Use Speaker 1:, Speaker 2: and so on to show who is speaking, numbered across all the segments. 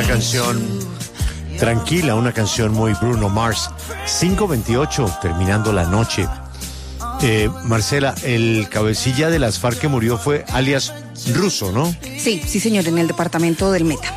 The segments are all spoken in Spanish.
Speaker 1: canción tranquila, una canción muy Bruno Mars. 5:28, terminando la noche. Marcela, el cabecilla de las FARC que murió fue alias Russo, ¿no?
Speaker 2: Sí, señor, en el departamento del Meta.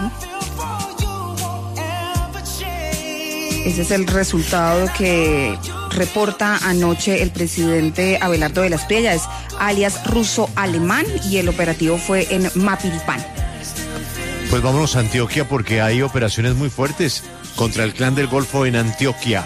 Speaker 2: Ese es el resultado que reporta anoche el presidente Abelardo de la Espriella, es alias Russo Alemán, y el operativo fue en Mapilpan.
Speaker 1: Pues vámonos a Antioquia porque hay operaciones muy fuertes contra el Clan del Golfo en Antioquia.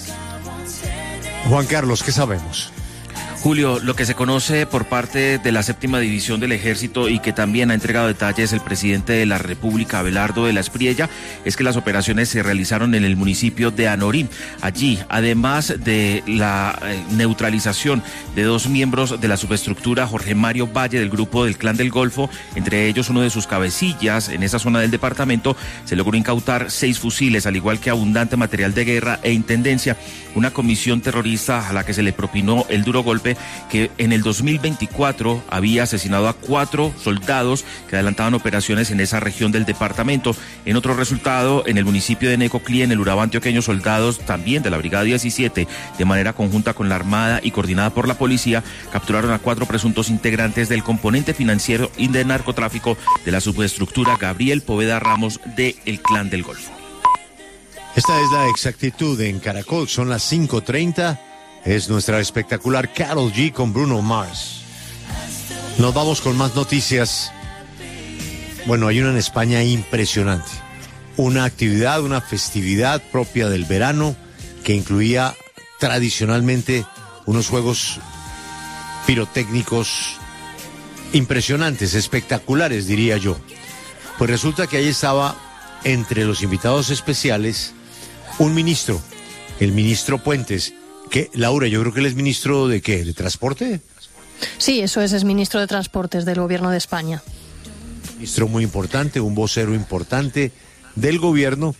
Speaker 1: Juan Carlos, ¿qué sabemos?
Speaker 3: Julio, lo que se conoce por parte de la séptima división del ejército y que también ha entregado detalles el presidente de la República, Abelardo de la Espriella, es que las operaciones se realizaron en el municipio de Anorí. Allí, además de la neutralización de 2 miembros de la subestructura, Jorge Mario Valle, del grupo del Clan del Golfo, entre ellos uno de sus cabecillas en esa zona del departamento, se logró incautar 6 fusiles, al igual que abundante material de guerra e intendencia. Una comisión terrorista a la que se le propinó el duro golpe, que en el 2024 había asesinado a 4 soldados que adelantaban operaciones en esa región del departamento. En otro resultado, en el municipio de Necoclí, en el Urabá antioqueño, soldados también de la Brigada 17, de manera conjunta con la Armada y coordinada por la policía, capturaron a 4 presuntos integrantes del componente financiero y de narcotráfico de la subestructura Gabriel Poveda Ramos de el Clan del Golfo.
Speaker 1: Esta es la exactitud en Caracol, son las 5:30. Es nuestra espectacular Karol G con Bruno Mars. Nos vamos con más noticias. Bueno, hay una en España impresionante. Una actividad, una festividad propia del verano que incluía tradicionalmente unos juegos pirotécnicos impresionantes, espectaculares, diría yo. Pues resulta que ahí estaba entre los invitados especiales un ministro, el ministro Puentes. ¿Qué, Laura? Yo creo que él es ministro ¿de qué? ¿De transporte?
Speaker 4: Sí, eso es ministro de Transportes del Gobierno de España.
Speaker 1: Ministro muy importante, un vocero importante del gobierno,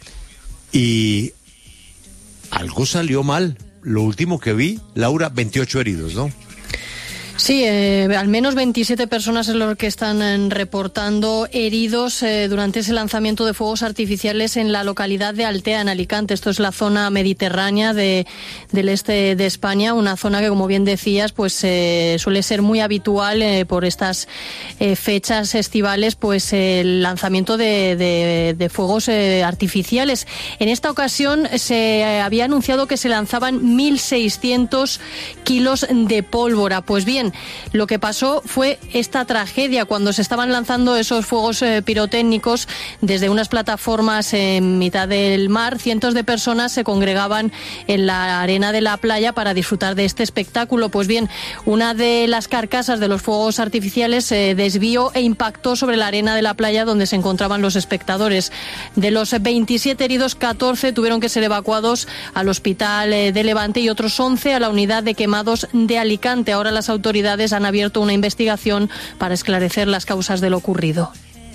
Speaker 1: y algo salió mal. Lo último que vi, Laura, 28 heridos, ¿no?
Speaker 4: Sí, al menos 27 personas es lo que están reportando heridos durante ese lanzamiento de fuegos artificiales en la localidad de Altea, en Alicante. Esto es la zona mediterránea del este de España, una zona que, como bien decías, pues suele ser muy habitual por estas fechas estivales, pues el lanzamiento de fuegos artificiales. En esta ocasión se había anunciado que se lanzaban 1.600 kilos de pólvora. Pues bien, lo que pasó fue esta tragedia cuando se estaban lanzando esos fuegos pirotécnicos desde unas plataformas en mitad del mar. Cientos de personas se congregaban en la arena de la playa para disfrutar de este espectáculo. Pues bien, una de las carcasas de los fuegos artificiales se desvió e impactó sobre la arena de la playa donde se encontraban los espectadores. De los 27 heridos, 14 tuvieron que ser evacuados al hospital de Levante y otros 11 a la unidad de quemados de Alicante. Ahora las autoridades han abierto una investigación para esclarecer las causas de lo ocurrido.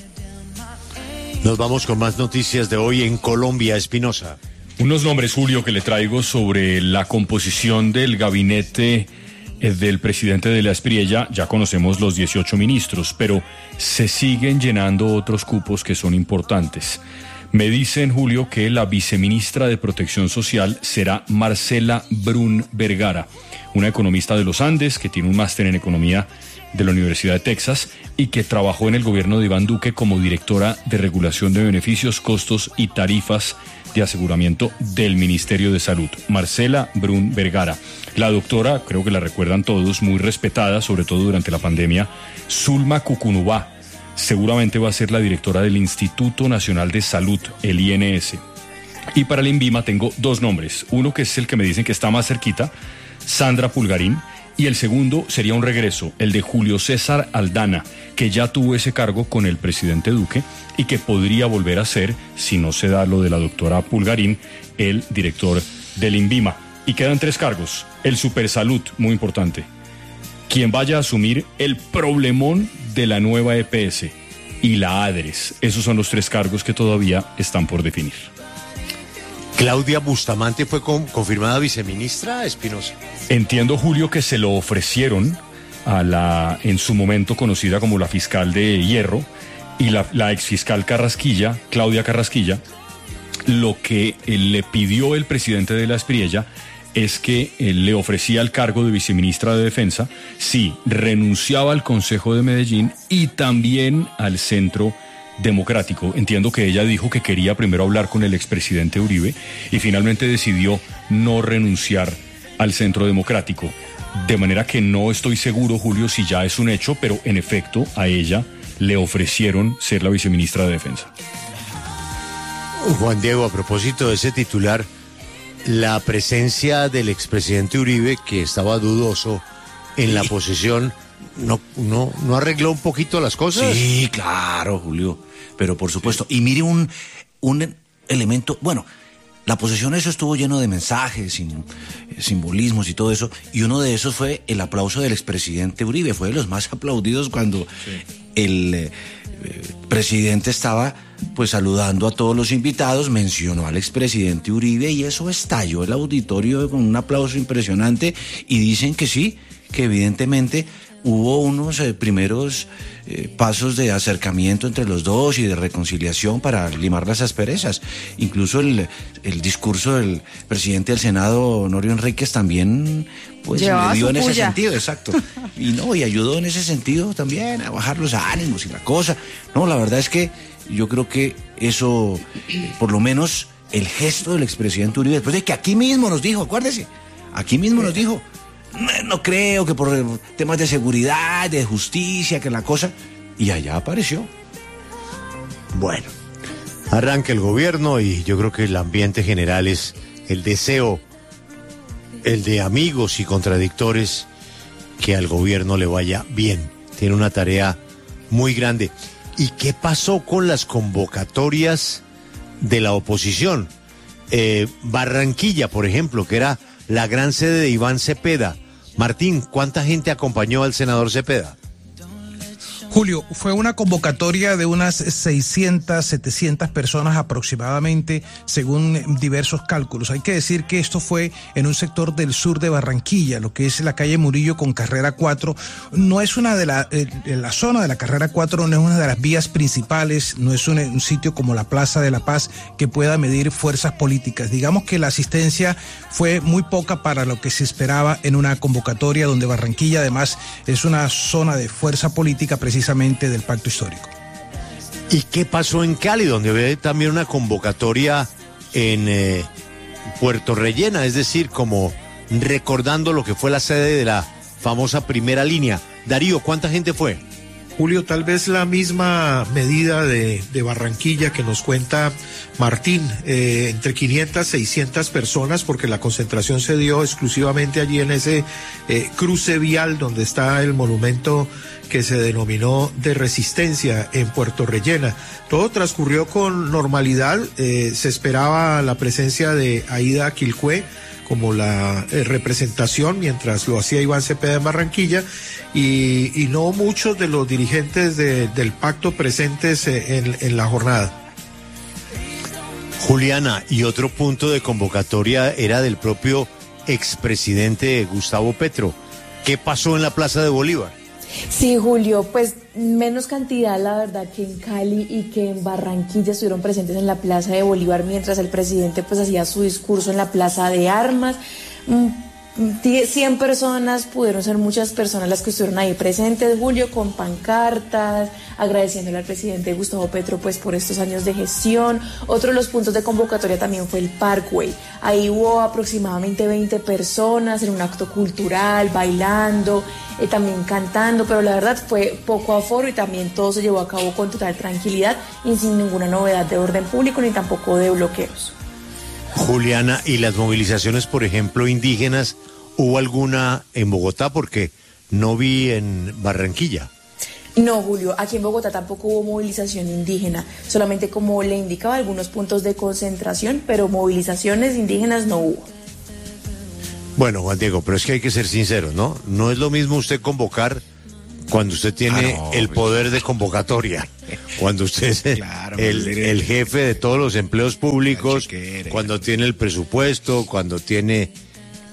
Speaker 1: Nos vamos con más noticias de hoy en Colombia. Espinosa.
Speaker 5: Unos nombres, Julio, que le traigo sobre la composición del gabinete del presidente de la Espriella. Ya conocemos los 18 ministros, pero se siguen llenando otros cupos que son importantes. Me dicen, Julio, que la viceministra de Protección Social será Marcela Brun Vergara, una economista de los Andes que tiene un máster en economía de la Universidad de Texas y que trabajó en el gobierno de Iván Duque como directora de regulación de beneficios, costos y tarifas de aseguramiento del Ministerio de Salud. Marcela Brun Vergara. La doctora, creo que la recuerdan todos, muy respetada, sobre todo durante la pandemia, Zulma Cucunubá. Seguramente va a ser la directora del Instituto Nacional de Salud, el INS. Y para el INVIMA tengo 2 nombres. Uno que es el que me dicen que está más cerquita, Sandra Pulgarín, y el segundo sería un regreso, el de Julio César Aldana, que ya tuvo ese cargo con el presidente Duque y que podría volver a ser, si no se da lo de la doctora Pulgarín, el director del INVIMA. Y quedan 3 cargos. El Supersalud, muy importante. Quien vaya a asumir el problemón de la nueva EPS y la ADRES. Esos son los 3 cargos que todavía están por definir.
Speaker 1: Claudia Bustamante fue confirmada viceministra, Espinosa.
Speaker 5: Entiendo, Julio, que se lo ofrecieron a la, en su momento conocida como la fiscal de Hierro, y la exfiscal Carrasquilla, Claudia Carrasquilla, lo que le pidió el presidente de la Espriella es que le ofrecía el cargo de viceministra de Defensa si renunciaba al Consejo de Medellín y también al Centro Democrático. Entiendo que ella dijo que quería primero hablar con el expresidente Uribe y finalmente decidió no renunciar al Centro Democrático. De manera que no estoy seguro, Julio, si ya es un hecho, pero en efecto a ella le ofrecieron ser la viceministra de Defensa.
Speaker 1: Juan Diego, a propósito de ese titular, la presencia del expresidente Uribe, que estaba dudoso en la posesión, ¿no arregló un poquito las cosas?
Speaker 6: Sí, claro, Julio, pero por supuesto. Y mire un elemento, bueno, la posesión, eso estuvo lleno de mensajes, simbolismos y todo eso, y uno de esos fue el aplauso del expresidente Uribe, fue de los más aplaudidos cuando el presidente estaba pues saludando a todos los invitados, mencionó al expresidente Uribe y eso estalló el auditorio con un aplauso impresionante y dicen que sí, que evidentemente hubo unos primeros pasos de acercamiento entre los dos y de reconciliación para limar las asperezas. Incluso el discurso del presidente del Senado, Honorio Enríquez, también pues le dio en ese sentido, exacto. Y ayudó en ese sentido también a bajar los ánimos y la cosa. No, la verdad es que yo creo que eso, por lo menos el gesto del expresidente Uribe, después de que aquí mismo nos dijo, acuérdese, aquí mismo nos dijo, no creo que por temas de seguridad, de justicia, que la cosa, y allá apareció.
Speaker 1: Bueno, arranca el gobierno y yo creo que el ambiente general es el deseo, el de amigos y contradictores, que al gobierno le vaya bien. Tiene una tarea muy grande. ¿Y qué pasó con las convocatorias de la oposición? Barranquilla, por ejemplo, que era la gran sede de Iván Cepeda. Martín, ¿cuánta gente acompañó al senador Cepeda?
Speaker 7: Julio, fue una convocatoria de unas 600, 700 personas aproximadamente, según diversos cálculos. Hay que decir que esto fue en un sector del sur de Barranquilla, lo que es la calle Murillo con Carrera 4. No es una de la zona de la Carrera 4, no es una de las vías principales, no es un sitio como la Plaza de la Paz que pueda medir fuerzas políticas. Digamos que la asistencia fue muy poca para lo que se esperaba en una convocatoria donde Barranquilla además es una zona de fuerza política precisamente del pacto histórico.
Speaker 1: ¿Y qué pasó en Cali, donde ve también una convocatoria en Puerto Rellena, es decir, como recordando lo que fue la sede de la famosa primera línea? Darío, ¿cuánta gente fue?
Speaker 8: Julio, tal vez la misma medida de Barranquilla que nos cuenta Martín, entre 500, 600 personas, porque la concentración se dio exclusivamente allí en ese cruce vial donde está el monumento que se denominó de Resistencia en Puerto Rellena. Todo transcurrió con normalidad, se esperaba la presencia de Aída Quilcué como la representación, mientras lo hacía Iván Cepeda en Barranquilla, y no muchos de los dirigentes del pacto presentes en la jornada.
Speaker 1: Juliana, y otro punto de convocatoria era del propio expresidente Gustavo Petro. ¿Qué pasó en la Plaza de Bolívar?
Speaker 9: Sí, Julio, pues menos cantidad, la verdad, que en Cali y que en Barranquilla estuvieron presentes en la Plaza de Bolívar mientras el presidente pues hacía su discurso en la Plaza de Armas. 100 personas, pudieron ser muchas personas las que estuvieron ahí presentes, Julio, con pancartas, agradeciéndole al presidente Gustavo Petro pues por estos años de gestión. Otro de los puntos de convocatoria también fue el Parkway. Ahí hubo aproximadamente 20 personas en un acto cultural, bailando, también cantando, pero la verdad fue poco aforo y también todo se llevó a cabo con total tranquilidad y sin ninguna novedad de orden público ni tampoco de bloqueos.
Speaker 1: Juliana, ¿y las movilizaciones, por ejemplo, indígenas, hubo alguna en Bogotá? Porque no vi en Barranquilla.
Speaker 9: No, Julio, aquí en Bogotá tampoco hubo movilización indígena, solamente como le indicaba algunos puntos de concentración, pero movilizaciones indígenas no hubo.
Speaker 1: Bueno, Juan Diego, pero es que hay que ser sinceros, ¿no? No es lo mismo usted convocar cuando usted tiene el poder de convocatoria, cuando usted es el jefe de todos los empleos públicos, cuando tiene el presupuesto, cuando tiene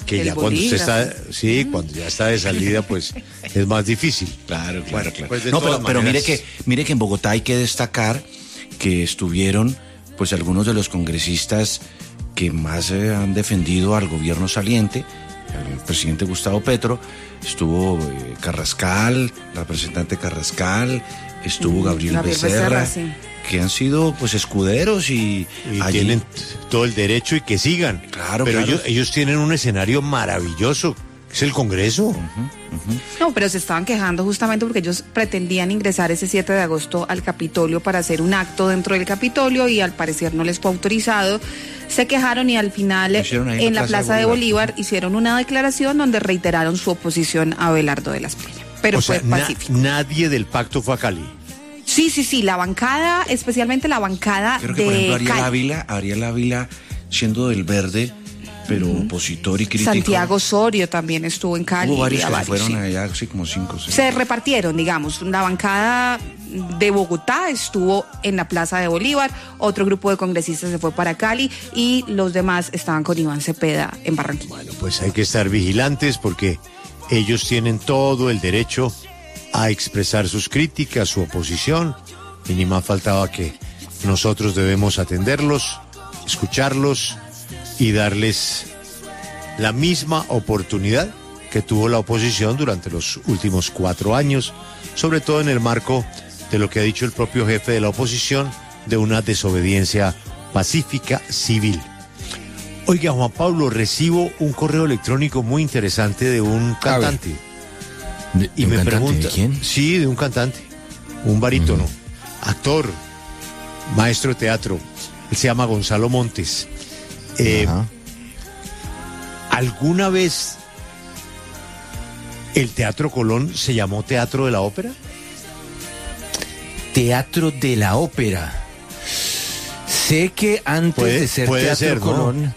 Speaker 1: Que ya cuando usted está, cuando ya está de salida, pues es más difícil.
Speaker 6: Claro.
Speaker 1: Pues
Speaker 6: no, pero mire que en Bogotá hay que destacar que estuvieron pues algunos de los congresistas que más han defendido al gobierno saliente, el presidente Gustavo Petro. Estuvo Carrascal, la representante Carrascal, estuvo Gabriel Becerra, sí, que han sido pues escuderos y allí
Speaker 1: tienen todo el derecho y que sigan.
Speaker 6: Claro,
Speaker 1: pero
Speaker 6: claro.
Speaker 1: Ellos tienen un escenario maravilloso, es el Congreso.
Speaker 2: No, pero se estaban quejando justamente porque ellos pretendían ingresar ese 7 de agosto al Capitolio para hacer un acto dentro del Capitolio y al parecer no les fue autorizado. Se quejaron y al final en la Plaza de Bolívar hicieron una declaración donde reiteraron su oposición a Abelardo de la Espriella. Pero fue pacífico.
Speaker 1: Nadie del pacto fue a Cali.
Speaker 2: Sí, la bancada, especialmente la bancada
Speaker 6: creo que,
Speaker 2: de
Speaker 6: por ejemplo,
Speaker 2: Cali.
Speaker 6: Ariel Ávila, siendo del Verde, pero opositor y crítico.
Speaker 2: Santiago Osorio también estuvo en Cali.
Speaker 6: Hubo varios que fueron allá, así como 5 o 6.
Speaker 2: Se repartieron, digamos, la bancada de Bogotá estuvo en la Plaza de Bolívar, otro grupo de congresistas se fue para Cali y los demás estaban con Iván Cepeda en Barranquilla.
Speaker 1: Bueno, pues hay que estar vigilantes porque ellos tienen todo el derecho a expresar sus críticas, su oposición, y ni más faltaba que nosotros debemos atenderlos, escucharlos y darles la misma oportunidad que tuvo la oposición durante los últimos 4 años, sobre todo en el marco de lo que ha dicho el propio jefe de la oposición, de una desobediencia pacífica civil. Oiga, Juan Pablo, recibo un correo electrónico muy interesante de un cantante.
Speaker 10: Y me pregunta, ¿de quién?
Speaker 1: Sí, de un cantante, un barítono, actor, maestro de teatro. Él se llama Gonzalo Montes. ¿Alguna vez el Teatro Colón se llamó Teatro de la Ópera?
Speaker 10: Teatro de la Ópera. Sé que antes de ser Teatro Colón,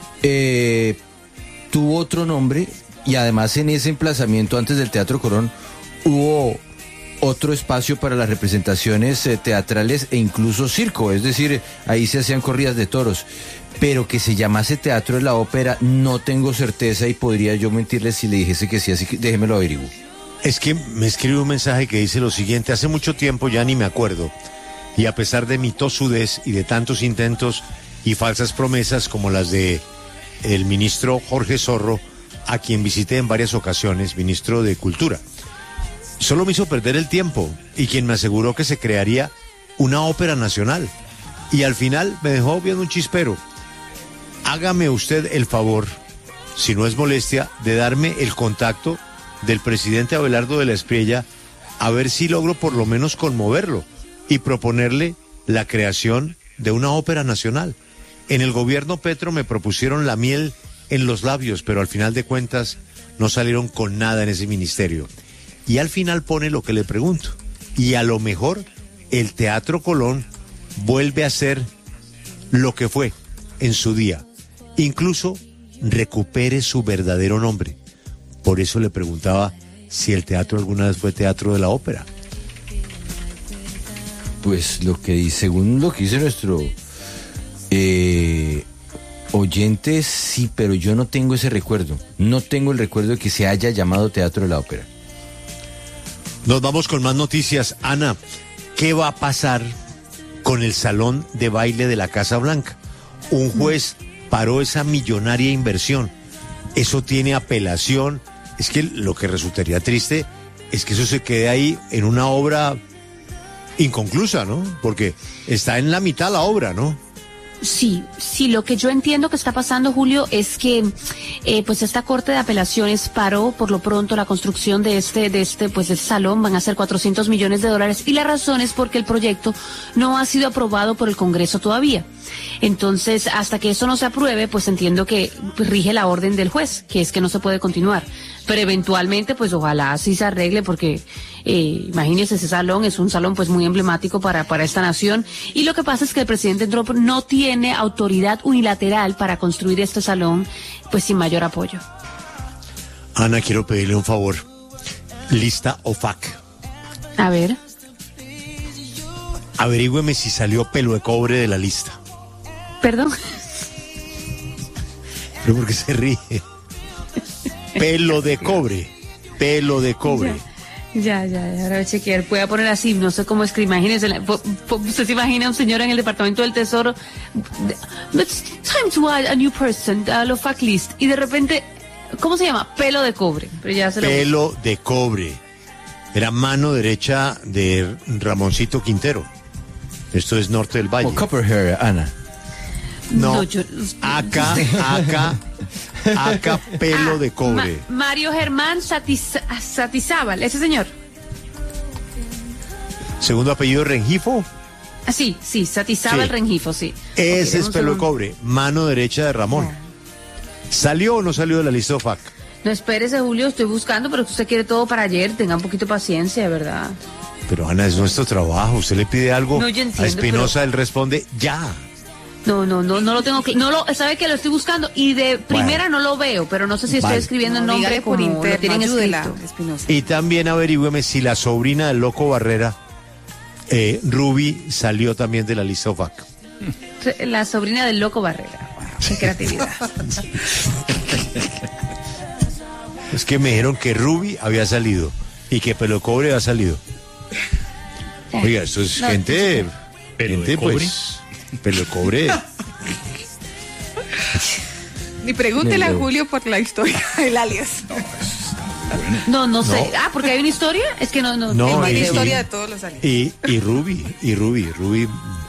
Speaker 10: tuvo otro nombre. Y además en ese emplazamiento antes del Teatro Colón hubo otro espacio para las representaciones teatrales e incluso circo, es decir, ahí se hacían corridas de toros. Pero que se llamase Teatro de la Ópera no tengo certeza y podría yo mentirle si le dijese que sí, así que déjemelo averiguo.
Speaker 1: Es que me escribe un mensaje que dice lo siguiente: hace mucho tiempo ya ni me acuerdo, y a pesar de mi tosudez y de tantos intentos y falsas promesas como las de el ministro Jorge Zorro, a quien visité en varias ocasiones, ministro de Cultura, solo me hizo perder el tiempo, y quien me aseguró que se crearía una ópera nacional, y al final me dejó viendo un chispero. Hágame usted el favor, si no es molestia, de darme el contacto del presidente Abelardo de la Espriella, a ver si logro por lo menos conmoverlo y proponerle la creación de una ópera nacional. En el gobierno Petro me propusieron la miel en los labios, pero al final de cuentas no salieron con nada en ese ministerio. Y al final pone lo que le pregunto. Y a lo mejor el Teatro Colón vuelve a ser lo que fue en su día. Incluso recupere su verdadero nombre. Por eso le preguntaba si el teatro alguna vez fue Teatro de la Ópera.
Speaker 10: Pues según lo que dice nuestro oyente, sí, pero yo no tengo ese recuerdo. No tengo el recuerdo de que se haya llamado Teatro de la Ópera.
Speaker 1: Nos vamos con más noticias. Ana, ¿qué va a pasar con el salón de baile de la Casa Blanca? Un juez paró esa millonaria inversión. Eso tiene apelación. Es que lo que resultaría triste es que eso se quede ahí en una obra inconclusa, ¿no? Porque está en la mitad la obra, ¿no?
Speaker 11: Sí, lo que yo entiendo que está pasando, Julio, es que pues esta Corte de Apelaciones paró por lo pronto la construcción de este salón. Van a ser $400 millones, y la razón es porque el proyecto no ha sido aprobado por el Congreso todavía. Entonces, hasta que eso no se apruebe, pues entiendo que rige la orden del juez, que es que no se puede continuar. Pero eventualmente, pues ojalá sí se arregle, porque imagínense, ese salón es un salón pues muy emblemático para esta nación. Y lo que pasa es que el presidente Trump no tiene autoridad unilateral para construir este salón, pues sin mayor apoyo.
Speaker 1: Ana, quiero pedirle un favor. Lista OFAC.
Speaker 11: A ver.
Speaker 1: Averígüeme si salió Pelo de Cobre de la lista.
Speaker 11: ¿Perdón?
Speaker 1: ¿Pero por qué se ríe? Pelo de cobre. Pelo de cobre.
Speaker 11: Ya, ahora voy a chequear. Voy a poner así, no sé cómo escribir. Imagínense, usted se imagina a un señor en el Departamento del Tesoro. It's time to add a new person, a los fact list. Y de repente, ¿cómo se llama? Pelo de cobre. Pero ya se
Speaker 1: Pelo de cobre. Era mano derecha de Ramoncito Quintero. Esto es Norte del Valle.
Speaker 10: O Copperhair, Ana.
Speaker 1: No, acá, pelo de cobre.
Speaker 11: Mario Germán Satizábal, ese señor.
Speaker 1: Segundo apellido Rengifo.
Speaker 11: Sí, Satizábal
Speaker 1: Sí.
Speaker 11: Rengifo, sí.
Speaker 1: Ese
Speaker 11: Ok,
Speaker 1: es pelo de cobre, mano derecha de Ramón. ¿Salió o no salió de la lista de FAC?
Speaker 11: No, espérese, Julio, estoy buscando, pero usted quiere todo para ayer. Tenga un poquito de paciencia, de verdad.
Speaker 1: Pero Ana, es nuestro trabajo. Usted le pide algo
Speaker 11: No, yo entiendo,
Speaker 1: a Espinosa, él responde ya.
Speaker 11: No lo tengo sabe que lo estoy buscando y de primera no lo veo, pero no sé si estoy
Speaker 1: Vale.
Speaker 11: escribiendo el
Speaker 2: No,
Speaker 11: nombre
Speaker 2: dígale por
Speaker 11: como
Speaker 2: interno,
Speaker 11: lo tienen
Speaker 2: ayúdela,
Speaker 11: escrito.
Speaker 2: Espinosa.
Speaker 1: Y también averígüeme si la sobrina del Loco Barrera, Ruby, salió también de la lista FAC.
Speaker 11: La sobrina del Loco Barrera. Wow, qué creatividad.
Speaker 1: Es que me dijeron que Ruby había salido y que Pelo de Cobre había salido. Oiga, esto es
Speaker 11: No,
Speaker 1: gente,
Speaker 5: ¿Pelo de
Speaker 1: gente
Speaker 5: cobre?
Speaker 1: pues, Pelo de Cobre.
Speaker 2: Ni pregúntele a Julio por la historia del alias.
Speaker 11: No sé. Ah, porque hay una historia. Es que no.
Speaker 1: No,
Speaker 11: tengo
Speaker 2: Hay
Speaker 1: y-
Speaker 2: una
Speaker 11: idea.
Speaker 2: historia de todos los alias.
Speaker 1: Y Ruby.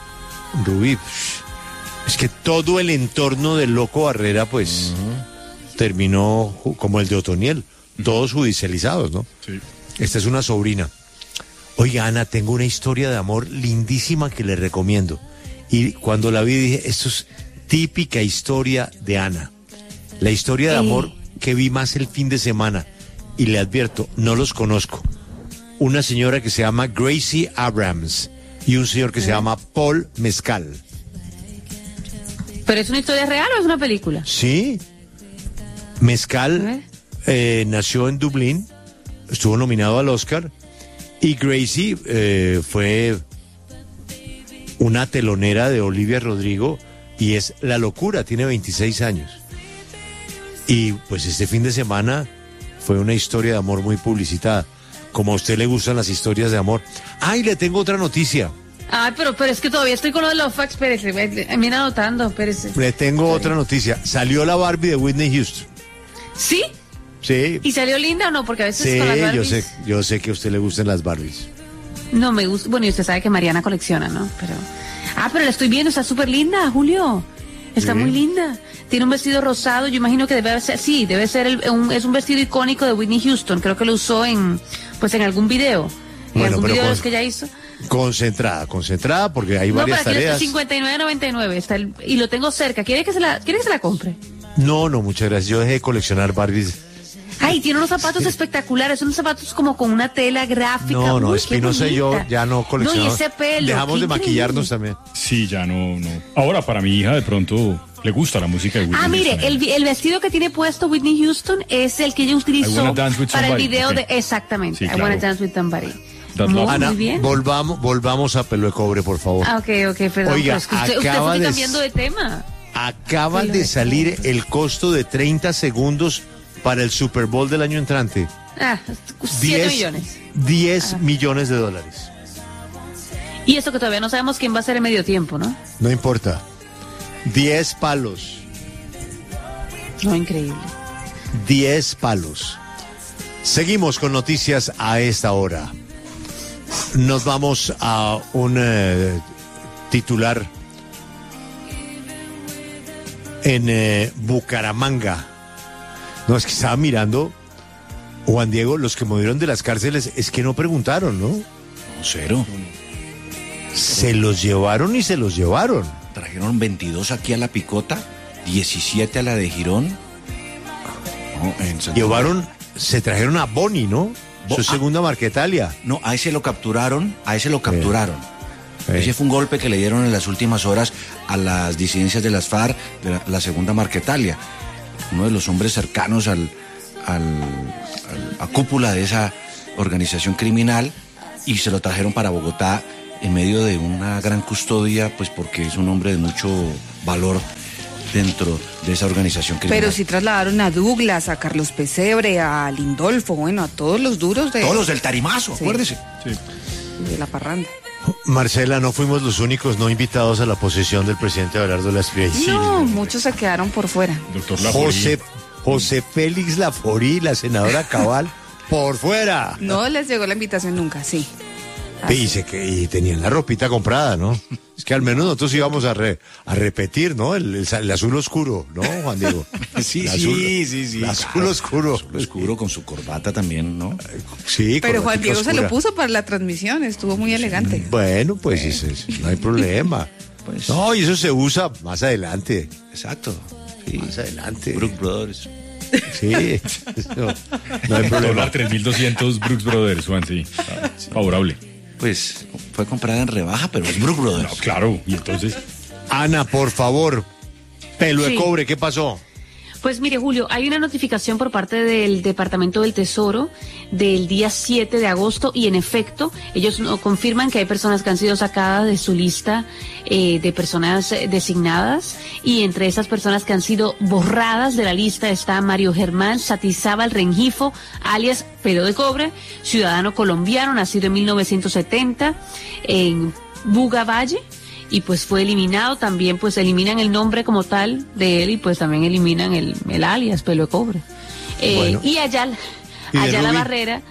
Speaker 1: Es que todo el entorno del Loco Barrera, pues, terminó como el de Otoniel, todos judicializados, ¿no?
Speaker 5: Sí.
Speaker 1: Esta es una sobrina. Oiga, Ana, tengo una historia de amor lindísima que le recomiendo. Y cuando la vi dije, esto es típica historia de Ana. La historia de amor que vi más el fin de semana. Y le advierto, no los conozco. Una señora que se llama Gracie Abrams y un señor que se llama Paul Mezcal.
Speaker 11: ¿Pero es una historia real o es una película?
Speaker 1: Sí. Mezcal nació en Dublín, estuvo nominado al Oscar. Y Gracie fue una telonera de Olivia Rodrigo y es la locura, tiene 26 años. Y pues este fin de semana fue una historia de amor muy publicitada. Como a usted le gustan las historias de amor. ¡Ay, le tengo otra noticia!
Speaker 11: Ay, pero es que todavía estoy con lo de los facts, espérese. Mira anotando, espérese.
Speaker 1: Le tengo otra noticia. Salió la Barbie de Whitney Houston.
Speaker 11: ¿Sí?
Speaker 1: Sí.
Speaker 11: ¿Y salió linda o no? Porque a veces
Speaker 1: Sí,
Speaker 11: con las Barbies...
Speaker 1: yo sé que a usted le gustan las Barbies.
Speaker 11: No me gusta. Bueno, y usted sabe que Mariana colecciona, ¿no? Pero la estoy viendo, está súper linda, Julio. Está
Speaker 1: Sí.
Speaker 11: muy linda. Tiene un vestido rosado, yo imagino que debe ser, es un vestido icónico de Whitney Houston. Creo que lo usó en algún video. En
Speaker 1: Bueno,
Speaker 11: algún
Speaker 1: pero
Speaker 11: video de
Speaker 1: con-
Speaker 11: los que ella hizo.
Speaker 1: Concentrada, porque hay
Speaker 11: No, pero
Speaker 1: varias
Speaker 11: aquí está
Speaker 1: tareas.
Speaker 11: 59.99, y lo tengo cerca. ¿Quiere que se la compre?
Speaker 1: No, muchas gracias. Yo dejé de coleccionar Barbies.
Speaker 11: Ay, tiene unos zapatos espectaculares, unos zapatos como con una tela gráfica.
Speaker 1: No,
Speaker 11: Uy, qué
Speaker 1: Espinosa y yo
Speaker 11: bonita.
Speaker 1: ya no coleccionamos.
Speaker 11: No, y ese pelo.
Speaker 1: Dejamos
Speaker 11: qué
Speaker 1: de maquillarnos
Speaker 11: increíble.
Speaker 1: también.
Speaker 5: Sí, ya no. Ahora, para mi hija, de pronto, le gusta la música de Whitney
Speaker 11: Ah, mire,
Speaker 5: Houston.
Speaker 11: el vestido que tiene puesto Whitney Houston es el que ella
Speaker 5: I
Speaker 11: utilizó
Speaker 5: Wanna Dance with
Speaker 11: para el
Speaker 5: Somebody,
Speaker 11: video
Speaker 5: ok.
Speaker 11: de... Exactamente,
Speaker 5: Sí,
Speaker 11: I
Speaker 5: claro.
Speaker 11: Wanna Dance with Somebody.
Speaker 5: That
Speaker 11: Muy,
Speaker 5: love.
Speaker 1: Ana,
Speaker 11: muy bien.
Speaker 1: volvamos a Pelo de Cobre, por favor.
Speaker 11: Ah, ok, perdón.
Speaker 1: Oiga,
Speaker 11: pero es que usted
Speaker 1: acaba
Speaker 11: fue
Speaker 1: de-
Speaker 11: cambiando de tema.
Speaker 1: Acaba
Speaker 11: Pelo
Speaker 1: de
Speaker 11: de
Speaker 1: salir el costo de 30 segundos para el Super Bowl del año entrante.
Speaker 11: 7 millones.
Speaker 1: 10 millones de dólares.
Speaker 11: Y eso que todavía no sabemos quién va a ser el medio tiempo, ¿no?
Speaker 1: No importa. 10 palos.
Speaker 11: No, increíble.
Speaker 1: 10 palos. Seguimos con noticias a esta hora. Nos vamos a un titular en Bucaramanga. No, es que estaba mirando, Juan Diego, los que movieron de las cárceles, es que no preguntaron, ¿no?
Speaker 6: No, cero.
Speaker 1: Se los llevaron y se los llevaron.
Speaker 6: Trajeron 22 aquí a La Picota, 17 a la de Girón. No, en Santander.
Speaker 1: Se trajeron a Boni, ¿no? Su segunda Marquetalia.
Speaker 6: No, a ese lo capturaron,
Speaker 1: Sí.
Speaker 6: Ese fue un golpe que le dieron en las últimas horas a las disidencias de las FARC, de la segunda Marquetalia. Uno de los hombres cercanos a cúpula de esa organización criminal, y se lo trajeron para Bogotá en medio de una gran custodia, pues porque es un hombre de mucho valor dentro de esa organización criminal.
Speaker 2: Pero sí trasladaron a Douglas, a Carlos Pesebre, a Lindolfo, bueno, a todos los duros de...
Speaker 6: Todos los del tarimazo,
Speaker 2: sí,
Speaker 6: acuérdese.
Speaker 5: Sí.
Speaker 2: de la parranda.
Speaker 1: Marcela, no fuimos los únicos no invitados a la posesión del presidente Abelardo de la Espriella.
Speaker 2: No, muchos se quedaron por fuera.
Speaker 5: Doctor Laforí.
Speaker 1: José Félix Laforí, la senadora Cabal, por fuera.
Speaker 2: No les llegó la invitación nunca, sí.
Speaker 1: Dice que y tenían la ropita comprada, ¿no? Es que al menos nosotros íbamos a repetir, ¿no? El azul oscuro, ¿no, Juan Diego?
Speaker 6: Sí.
Speaker 1: El azul oscuro.
Speaker 6: Azul oscuro con su corbata también, ¿no?
Speaker 1: Sí,
Speaker 2: pero Juan Diego
Speaker 1: oscura.
Speaker 2: se lo puso para la transmisión, estuvo muy elegante.
Speaker 1: Bueno, pues no hay problema.
Speaker 6: Pues,
Speaker 1: no, y eso se usa más adelante.
Speaker 6: Exacto. Sí.
Speaker 1: Más adelante.
Speaker 6: Brook Brothers.
Speaker 1: Sí, no hay problema.
Speaker 5: Dólar 3.200 Brooks Brothers, Juan, sí. Favorable.
Speaker 6: Pues fue comprada en rebaja, pero es Brook Brothers.
Speaker 5: No, claro, y entonces...
Speaker 1: Ana, por favor, pelo de
Speaker 11: Sí.
Speaker 1: cobre, ¿qué pasó?
Speaker 11: Pues mire, Julio, hay una notificación por parte del Departamento del Tesoro del día 7 de agosto y en efecto, ellos confirman que hay personas que han sido sacadas de su lista de personas designadas y entre esas personas que han sido borradas de la lista está Mario Germán Satizábal Rengifo, alias Pelo de Cobre, ciudadano colombiano, nacido en 1970 en Buga Valle. Y pues fue eliminado, también pues eliminan el nombre como tal de él y pues también eliminan el alias Pelo de Cobre.
Speaker 1: Bueno.
Speaker 11: Y allá la Barrera,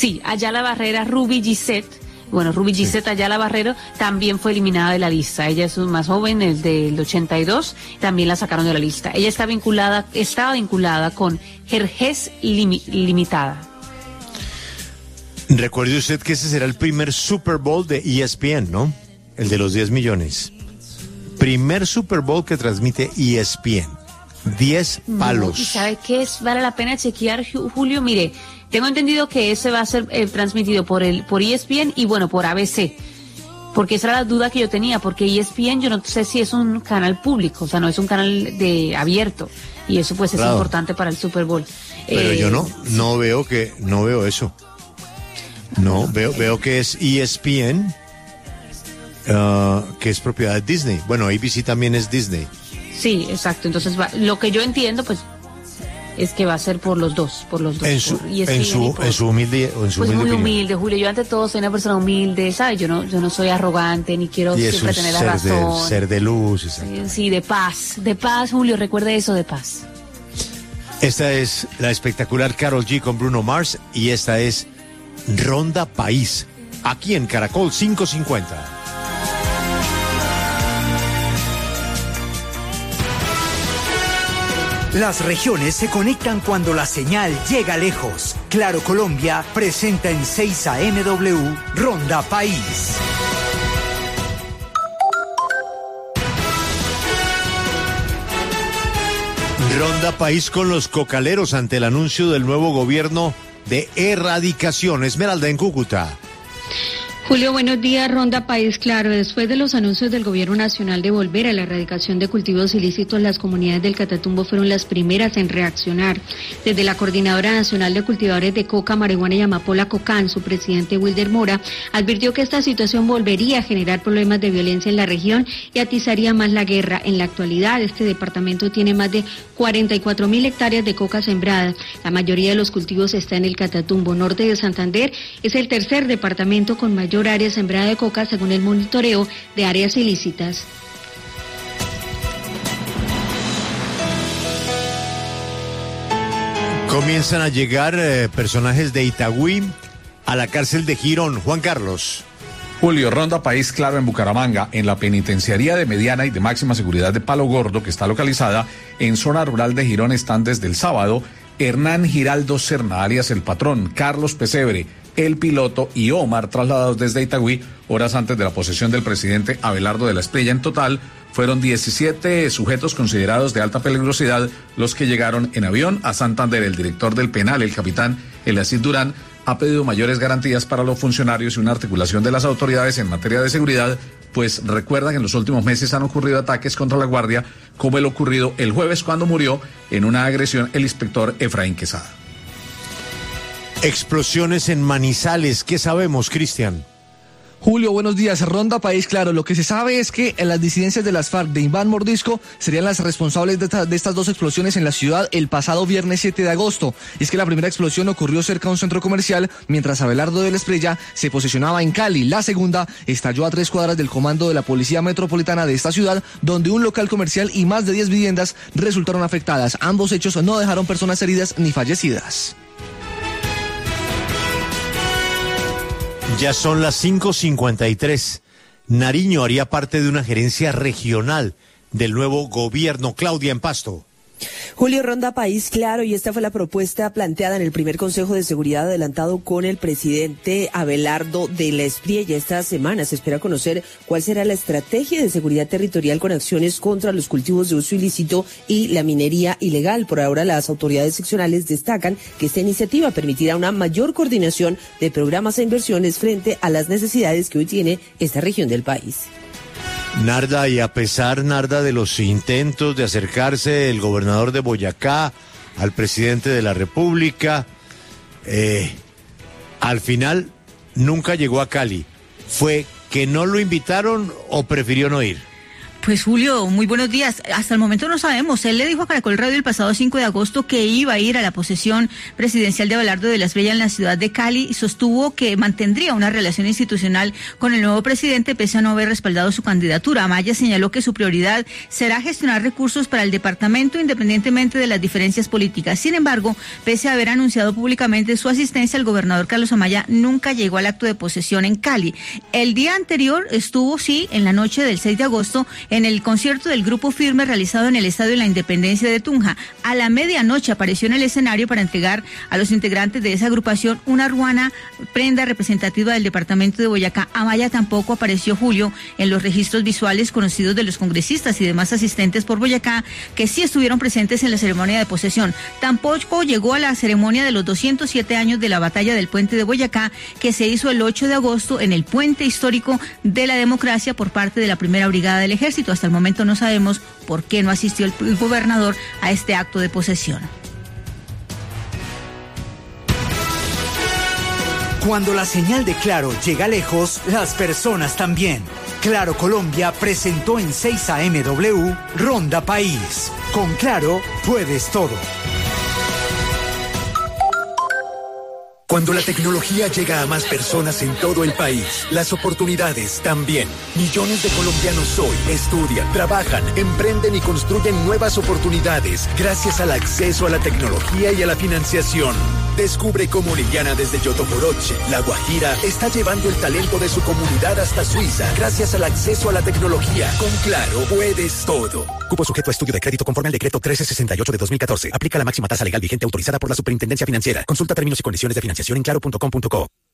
Speaker 11: Ruby Gisette, bueno, Ruby Gisette Ayala Barrero también fue eliminada de la lista. Ella es más joven, es del 82, también la sacaron de la lista. Ella estaba vinculada con Jerjes Limitada.
Speaker 1: Recuerde usted que ese será el primer Super Bowl de ESPN, ¿no? El de los 10 millones. Primer Super Bowl que transmite ESPN. 10 palos.
Speaker 11: ¿Y sabe qué es? Vale la pena chequear, Julio. Mire, tengo entendido que ese va a ser transmitido por ESPN y bueno, por ABC. Porque esa era la duda que yo tenía, porque ESPN yo no sé si es un canal público, o sea, no es un canal abierto. Y eso pues es importante para el Super Bowl.
Speaker 1: Pero yo no veo eso. No, veo que es ESPN. Que es propiedad de Disney. Bueno, ABC también es Disney.
Speaker 11: Sí, exacto. Entonces, lo que yo entiendo, pues, es que va a ser por los dos.
Speaker 1: En su humilde
Speaker 11: pues muy
Speaker 1: opinión.
Speaker 11: humilde, Julio. Yo ante todo soy una persona humilde, ¿sabes? Yo no soy arrogante, ni quiero siempre tener la razón.
Speaker 1: Ser de luz.
Speaker 11: Sí, de paz, Julio. Recuerde eso, de paz.
Speaker 1: Esta es la espectacular Karol G con Bruno Mars y esta es Ronda País, aquí en Caracol 550.
Speaker 12: Las regiones se conectan cuando la señal llega lejos. Claro Colombia presenta en 6 AMW Ronda País.
Speaker 1: Ronda País con los cocaleros ante el anuncio del nuevo gobierno de erradicación. Esmeralda en Cúcuta.
Speaker 13: Julio, buenos días. Ronda País Claro. Después de los anuncios del Gobierno Nacional de volver a la erradicación de cultivos ilícitos, las comunidades del Catatumbo fueron las primeras en reaccionar. Desde la Coordinadora Nacional de Cultivadores de Coca, Marihuana y Amapola, COCAN, su presidente Wilder Mora advirtió que esta situación volvería a generar problemas de violencia en la región y atizaría más la guerra. En la actualidad, este departamento tiene más de 44.000 hectáreas de coca sembradas. La mayoría de los cultivos está en el Catatumbo. Norte de Santander es el tercer departamento con mayor área sembrada de coca según el monitoreo de áreas ilícitas.
Speaker 1: Comienzan a llegar personajes de Itagüí a la cárcel de Girón. Juan Carlos.
Speaker 14: Julio, Ronda País Claro en Bucaramanga, en la penitenciaría de mediana y de máxima seguridad de Palo Gordo, que está localizada en zona rural de Girón, están desde el sábado Hernán Giraldo Serna, alias El Patrón, Carlos Pesebre, El Piloto y Omar, trasladados desde Itagüí horas antes de la posesión del presidente Abelardo de la Espriella. En total, fueron 17 sujetos considerados de alta peligrosidad los que llegaron en avión a Santander. El director del penal, el capitán Elacid Durán, ha pedido mayores garantías para los funcionarios y una articulación de las autoridades en materia de seguridad, pues recuerdan que en los últimos meses han ocurrido ataques contra la Guardia, como el ocurrido el jueves cuando murió en una agresión el inspector Efraín Quesada.
Speaker 1: Explosiones en Manizales, ¿qué sabemos, Cristian?
Speaker 15: Julio, buenos días. Ronda País Claro. Lo que se sabe es que las disidencias de las FARC de Iván Mordisco serían las responsables de estas dos explosiones en la ciudad el pasado viernes 7 de agosto. Y es que la primera explosión ocurrió cerca de un centro comercial mientras Abelardo de la Espriella se posicionaba en Cali. La segunda estalló a 3 cuadras del comando de la Policía Metropolitana de esta ciudad, donde un local comercial y más de 10 viviendas resultaron afectadas. Ambos hechos no dejaron personas heridas ni fallecidas.
Speaker 1: Ya son las 5:53. Nariño haría parte de una gerencia regional del nuevo gobierno. Claudia, en Pasto.
Speaker 16: Julio, Ronda País Claro, y esta fue la propuesta planteada en el primer Consejo de Seguridad adelantado con el presidente Abelardo de la Espriella. Esta semana se espera conocer cuál será la estrategia de seguridad territorial con acciones contra los cultivos de uso ilícito y la minería ilegal. Por ahora, las autoridades seccionales destacan que esta iniciativa permitirá una mayor coordinación de programas e inversiones frente a las necesidades que hoy tiene esta región del país.
Speaker 1: Narda, y a pesar, Narda, de los intentos de acercarse el gobernador de Boyacá al presidente de la República, al final nunca llegó a Cali. ¿Fue que no lo invitaron o prefirió no ir?
Speaker 17: Pues Julio, muy buenos días. Hasta el momento no sabemos. Él le dijo a Caracol Radio el pasado 5 de agosto que iba a ir a la posesión presidencial de Abelardo de la Espriella en la ciudad de Cali y sostuvo que mantendría una relación institucional con el nuevo presidente pese a no haber respaldado su candidatura. Amaya señaló que su prioridad será gestionar recursos para el departamento independientemente de las diferencias políticas. Sin embargo, pese a haber anunciado públicamente su asistencia, el gobernador Carlos Amaya nunca llegó al acto de posesión en Cali. El día anterior estuvo, sí, en la noche del 6 de agosto, en el concierto del Grupo Firme realizado en el Estadio de la Independencia de Tunja. A la medianoche apareció en el escenario para entregar a los integrantes de esa agrupación una ruana, prenda representativa del departamento de Boyacá. Amaya tampoco apareció, Julio, en los registros visuales conocidos de los congresistas y demás asistentes por Boyacá que sí estuvieron presentes en la ceremonia de posesión. Tampoco llegó a la ceremonia de los 207 años de la batalla del puente de Boyacá, que se hizo el 8 de agosto en el puente histórico de la democracia por parte de la primera brigada del ejército. Hasta el momento no sabemos por qué no asistió el gobernador a este acto de posesión.
Speaker 12: Cuando la señal de Claro llega lejos, las personas también. Claro Colombia presentó en 6 AMW Ronda País. Con Claro puedes todo.
Speaker 18: Cuando la tecnología llega a más personas en todo el país, las oportunidades también. Millones de colombianos hoy estudian, trabajan, emprenden y construyen nuevas oportunidades gracias al acceso a la tecnología y a la financiación. Descubre cómo Liliana desde Yotoporoche, La Guajira, está llevando el talento de su comunidad hasta Suiza gracias al acceso a la tecnología. Con Claro puedes todo. Cupo sujeto a estudio de crédito conforme al decreto 1368 de 2014. Aplica la máxima tasa legal vigente autorizada por la Superintendencia Financiera. Consulta términos y condiciones de financiación en claro.com.co.